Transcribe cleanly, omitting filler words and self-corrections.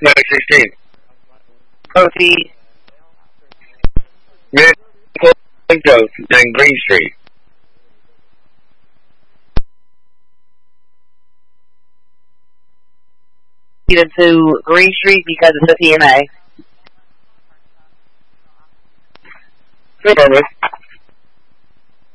No, 16. Proceed. Mid and Green Street. To Green Street because it's a TMA. Affirmative.